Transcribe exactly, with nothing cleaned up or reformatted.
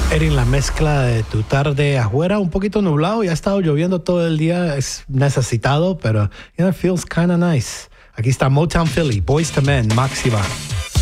Erin, la mezcla de tu tarde afuera, un poquito nublado, ya ha estado lloviendo todo el día, es necesitado, pero you know, it feels kind of nice. Aquí está Motown Philly, Boyz two Men, Maxi Va.